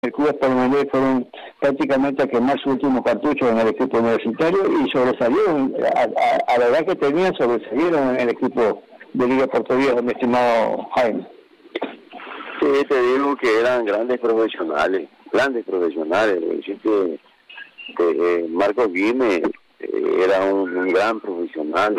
el Club Espalmalé fueron prácticamente a quemar su último cartucho en el equipo universitario y sobresalieron, a la edad que tenían, sobresalieron en el equipo de Liga Puerto Viejo, mi estimado Jaime. Sí, te digo que eran grandes profesionales. Decir que Marcos Guime era un gran profesional,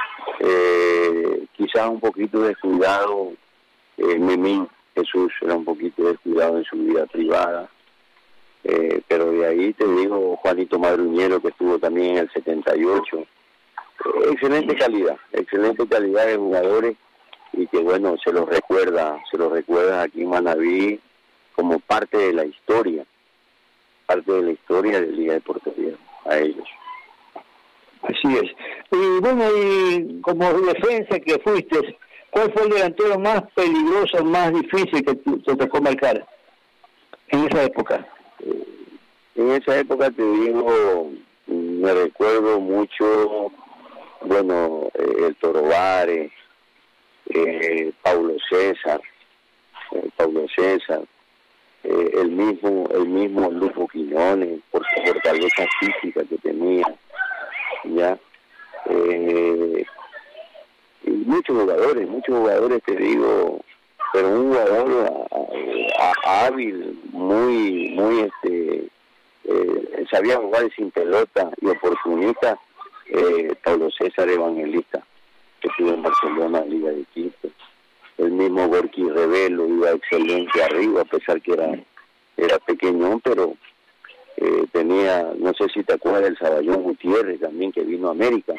quizás un poquito descuidado. Memín Jesús era un poquito descuidado en su vida privada, pero de ahí te digo Juanito Madruñero, que estuvo también en el 78, excelente calidad de jugadores, y que bueno, se los recuerda aquí en Manaví como parte de la historia de Liga de Puerto Viejo, a ellos. Así es. Y bueno, y como defensa que fuiste, ¿cuál fue el delantero más peligroso, más difícil que te tocó marcar en esa época? En esa época, te digo, me recuerdo mucho, bueno, el Toro Vares, Paulo César, el mismo Lupo Quiñones, por su fortaleza física que tenía, ya. Y muchos jugadores te digo, pero un jugador hábil, muy sabía jugar sin pelota y oportunista, Paulo César Evangelista, que estuvo en Barcelona, Liga de Quito. El mismo Gorky Revelo iba excelente arriba, a pesar que era pequeñón, pero tenía, no sé si te acuerdas del Saballón Gutiérrez también, que vino a América.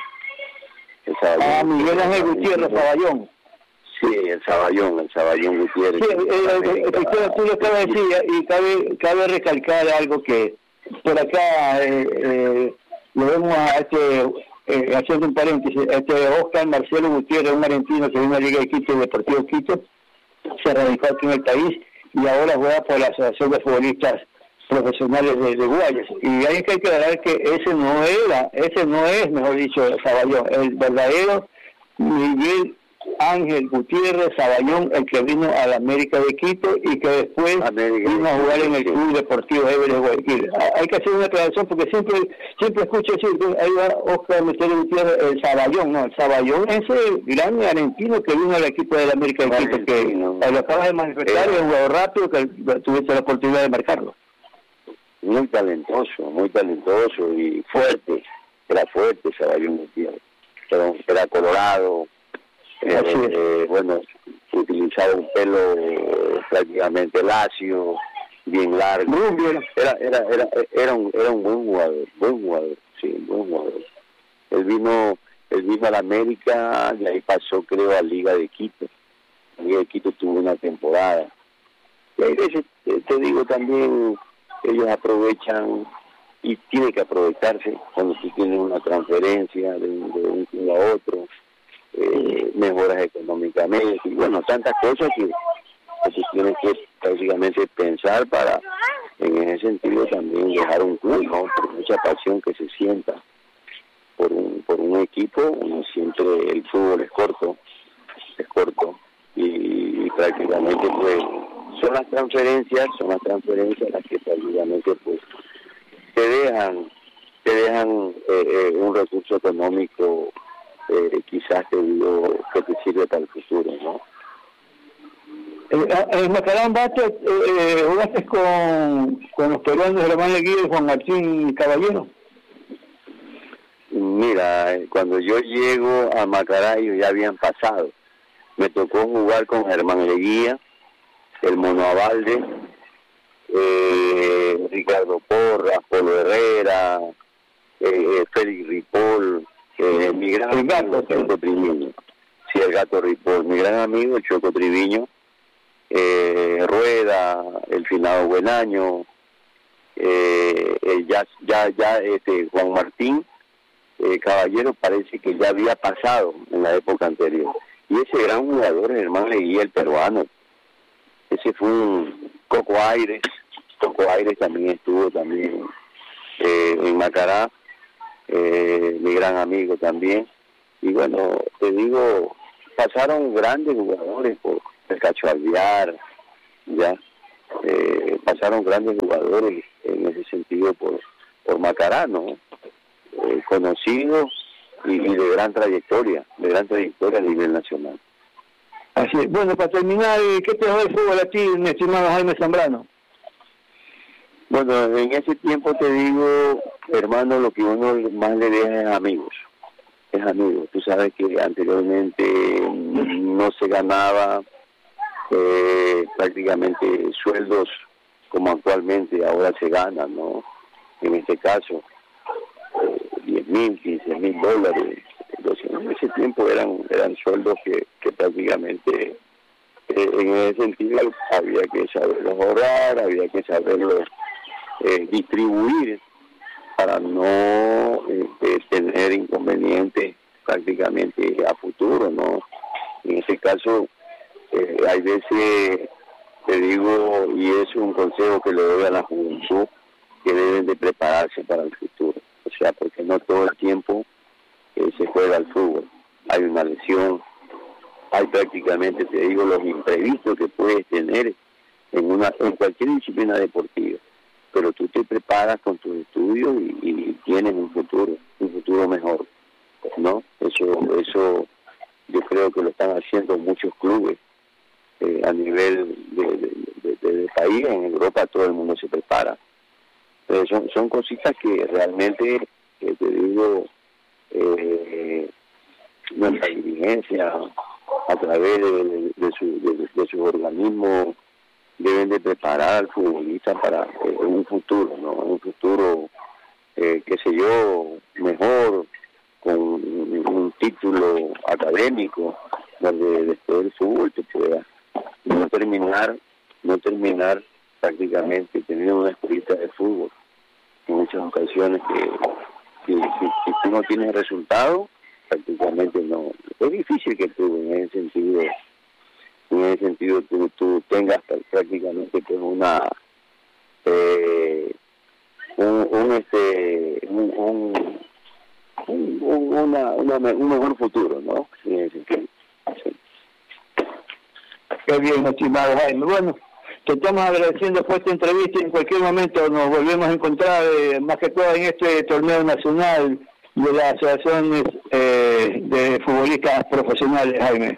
Miguel Ángel Gutiérrez, Saballón. Sí, el Saballón Gutiérrez. Sí, tú lo acabas de decir, y cabe recalcar algo que por acá lo vemos haciendo un paréntesis, Oscar Marcelo Gutiérrez, un argentino que vino a Liga de Quito, Deportivo Quito, se radicó aquí en el país y ahora juega por la Asociación de Futbolistas Profesionales de Guayas. Y hay que aclarar que ese no es, mejor dicho, Saballón, el verdadero Miguel Ángel Gutiérrez Saballón, el que vino a la América de Quito y que después vino a jugar en el Club Deportivo Everest de Guayaquil. Hay que hacer una aclaración porque siempre escucho decir, ahí va Oscar Marcelo Gutiérrez, el Saballón es el gran argentino que vino al equipo de la América de Quito, que lo acabas de manifestar, es un jugador rápido que tuviste la oportunidad de marcarlo. Muy talentoso y fuerte, era fuerte Saballón Gutiérrez, era colorado. Bueno, utilizaba un pelo prácticamente lacio, bien largo. Era un buen jugador, sí, un buen jugador. Él vino a la América y ahí pasó, creo, a Liga de Quito. Liga de Quito tuvo una temporada. Y ahí te digo también, ellos aprovechan y tiene que aprovecharse cuando tú tienes una transferencia de un club a otro. Mejoras económicamente y bueno, tantas cosas que tú tienes que prácticamente pensar para en ese sentido también dejar un club, ¿no? Por mucha pasión que se sienta por un equipo, uno siempre, el fútbol es corto y prácticamente pues son las transferencias las que prácticamente pues te dejan un recurso económico, quizás que te sirve para el futuro, ¿no? En Macarán-Bato jugaste con los peruanos Germán Leguía y Juan Martín Caballero. Mira, cuando yo llego a Macará, ellos ya habían pasado. Me tocó jugar con Germán Leguía, el Mono Abalde, Ricardo Porras, Polo Herrera, Félix Ripoll, mi gran amigo Choco Triviño. Sí, el Gato Ripoll, mi gran amigo Choco Triviño, Rueda, el finado Buenaño, Juan Martín Caballero parece que ya había pasado en la época anterior. Y ese gran jugador, Germán Leguía, el peruano, ese fue un Coco Aires también estuvo en Macará, mi gran amigo también. Y bueno, te digo, pasaron grandes jugadores por el Cacho Alvear, ya, pasaron grandes jugadores en ese sentido por Macará, ¿no? Conocidos y de gran trayectoria a nivel nacional. Así es. Bueno, para terminar, ¿qué te da el fútbol a ti, mi estimado Jaime Zambrano? Bueno, en ese tiempo te digo, hermano, lo que uno más le deja es amigos. Tú sabes que anteriormente no se ganaba prácticamente sueldos como actualmente ahora se ganan, ¿no? En este caso, $10,000, $15,000. En ese tiempo eran sueldos que prácticamente en ese sentido había que saberlos ahorrar, había que saberlos distribuir para no tener inconvenientes prácticamente a futuro, ¿no? En este caso, hay veces, te digo, y es un consejo que le doy a la juventud, que deben de prepararse para el futuro. O sea, porque no todo el tiempo se juega al fútbol. Hay una lesión, hay prácticamente, te digo, los imprevistos que puedes tener en cualquier disciplina deportiva. Pero tú te preparas con tus estudios y tienes un futuro mejor, ¿no? Eso yo creo que lo están haciendo muchos clubes a nivel de país. En Europa todo el mundo se prepara. Pero son cositas que realmente, te digo, nuestra dirigencia, a través de sus organismos, deben de preparar al futbolista para un futuro, ¿no? Un futuro, qué sé yo, mejor, con un título académico, donde después del fútbol te pueda no terminar prácticamente teniendo una escuelita de fútbol. En muchas ocasiones que si tú no tienes resultado, prácticamente no. Es difícil que tú en ese sentido tú tengas prácticamente pues un mejor futuro, ¿no? En ese sentido. Sí. Qué bien, estimado Jaime. Bueno, te estamos agradeciendo por esta entrevista y en cualquier momento nos volvemos a encontrar, más que todo en este torneo nacional de las asociaciones de futbolistas profesionales, Jaime.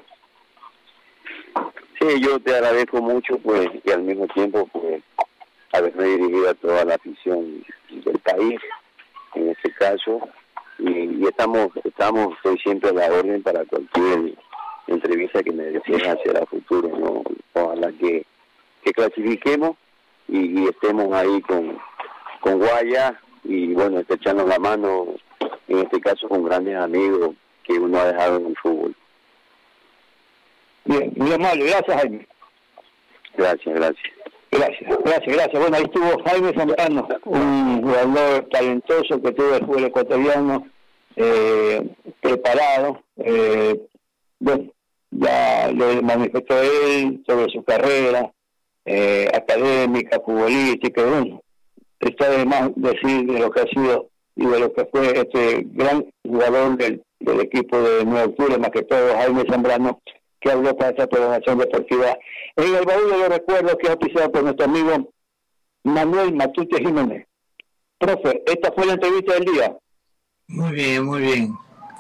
Sí, yo te agradezco mucho, pues, y al mismo tiempo, pues, haberme dirigido a toda la afición del país, en este caso, y estamos estoy siempre a la orden para cualquier entrevista que me deseen hacer a futuro, ¿no? Ojalá que clasifiquemos y estemos ahí con Guaya y, bueno, echando la mano, en este caso, con grandes amigos que uno ha dejado en el fútbol. Bien, muy amable, gracias Jaime. Gracias. Bueno, ahí estuvo Jaime Zambrano, un jugador talentoso que tuvo el fútbol ecuatoriano, preparado. Bueno, ya lo manifestó él sobre su carrera académica, futbolística. Bueno, está de más decir de lo que ha sido y de lo que fue este gran jugador del equipo de Nueva Octubre, más que todo Jaime Zambrano, que habló para esta programación deportiva. En el baúl de los recuerdos, que es auspiciado por nuestro amigo Manuel Matute Jiménez. Profe, esta fue la entrevista del día. Muy bien.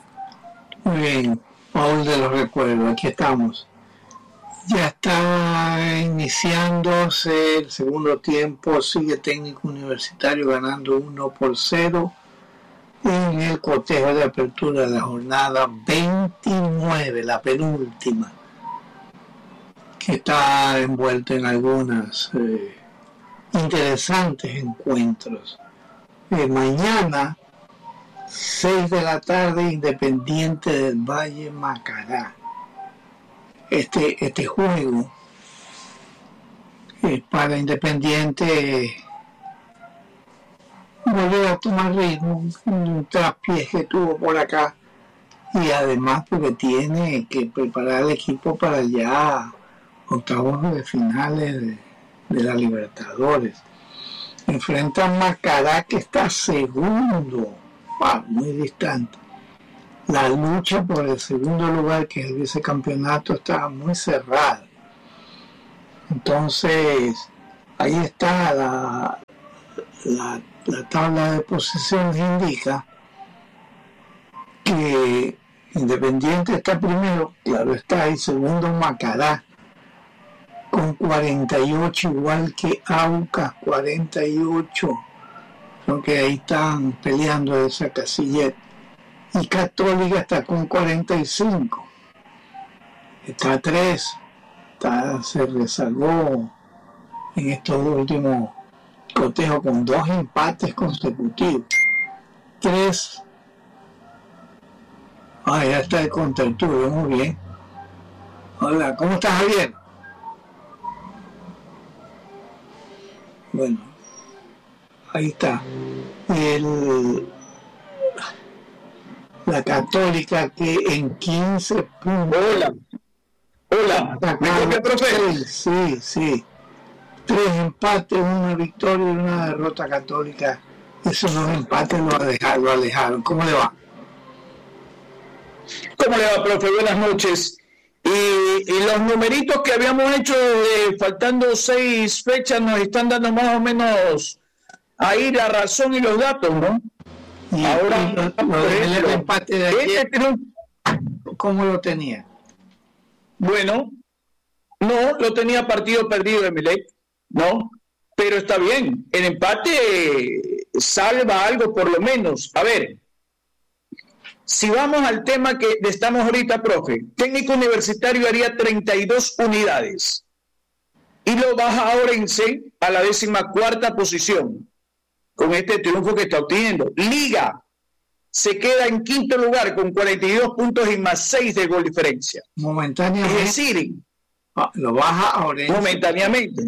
Baúl de los recuerdos, aquí estamos. Ya está iniciándose el segundo tiempo, sigue Técnico Universitario ganando 1-0 en el cotejo de apertura de la jornada 29, la penúltima, que está envuelto en algunos interesantes encuentros. Mañana, 6 de la tarde, Independiente del Valle Macará. Este juego para Independiente volver a tomar ritmo, un traspié que tuvo por acá, y además porque tiene que preparar el equipo para ya octavos de finales de la Libertadores. Enfrenta a Macará, que está segundo, muy distante. La lucha por el segundo lugar, que es el vicecampeonato, está muy cerrada. Entonces, ahí está la tabla de posiciones, indica que Independiente está primero, claro está, y segundo Macará con 48, igual que Aucas 48, creo que ahí están peleando esa casilla, y Católica está con 45, está a 3, se rezagó en estos últimos cotejos con 2 empates consecutivos. 3. Ya está el contraturno, muy bien. Hola, ¿cómo estás, Javier? Bueno, ahí está. La Católica, que en 15 puntos. Hola. ¿Me profe? Sí. 3 empates, 1 victoria y 1 derrota Católica. Esos 2 empates lo alejaron. ¿Cómo le va? ¿Cómo le va, profe? Buenas noches. Y los numeritos que habíamos hecho faltando 6 fechas nos están dando más o menos ahí la razón y los datos, ¿no? Y ahora, el empate de ayer, ¿cómo lo tenía? Bueno, no, lo tenía partido perdido de Emelec, ¿no? Pero está bien, el empate salva algo por lo menos. A ver, si vamos al tema que estamos ahorita, profe, Técnico Universitario haría 32 unidades y lo baja a Orense a la 14ª posición con este triunfo que está obteniendo. Liga se queda en 5º lugar con 42 puntos y más 6 de gol diferencia. Momentáneamente. Es decir, lo baja a Orense. Momentáneamente.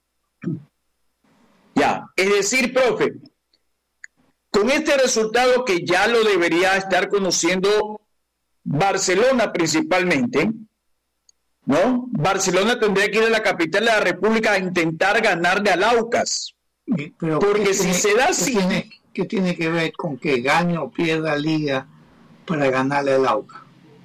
Ya, es decir, profe, con este resultado que ya lo debería estar conociendo Barcelona principalmente, ¿no? Barcelona tendría que ir a la capital de la República a intentar ganarle al Aucas. Pero porque si se da así... ¿Qué tiene que ver con que gane o pierda Liga para ganarle al Aucas?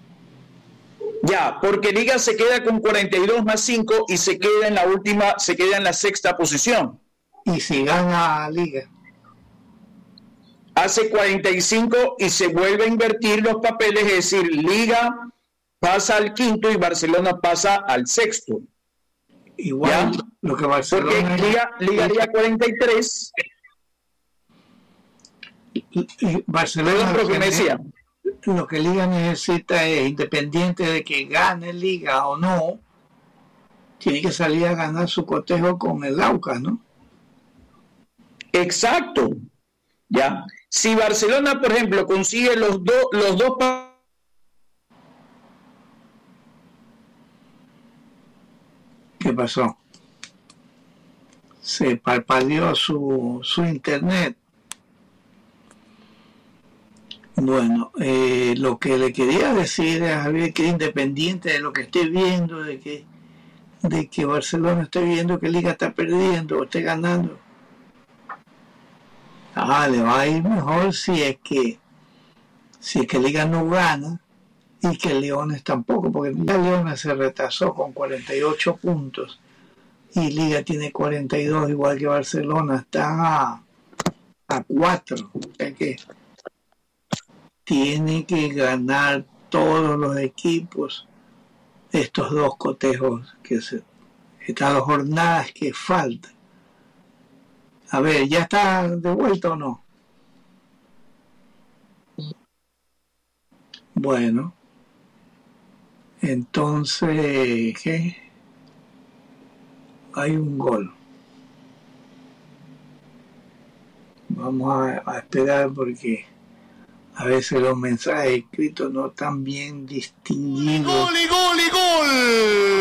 Ya, porque Liga se queda con 42 más 5 y se queda en la 6ª posición. ¿Y si gana a Liga? Hace 45 y se vuelve a invertir los papeles, es decir, Liga pasa al 5º y Barcelona pasa al 6º. Igual ¿ya? Lo que Barcelona... Porque Liga haría 43. Y Barcelona lo que Liga necesita es, independiente de que gane Liga o no, tiene que salir a ganar su cotejo con el Aucas, ¿no? Exacto. Ya. Si Barcelona, por ejemplo, consigue los dos ¿Qué pasó? Se parpadeó su internet. Bueno, lo que le quería decir a Javier, que independiente de lo que esté viendo, de que Barcelona esté viendo que Liga está perdiendo o esté ganando, le va a ir mejor si es que Liga no gana y que Leones tampoco, porque ya Leones se retrasó con 48 puntos y Liga tiene 42, igual que Barcelona, está a 4, o sea que tiene que ganar todos los equipos estos 2 cotejos, estas 2 jornadas que faltan. A ver, ¿ya está de vuelta o no? Bueno, entonces, ¿qué? Hay un gol. Vamos a esperar porque a veces los mensajes escritos no están bien distinguidos. ¡Gol!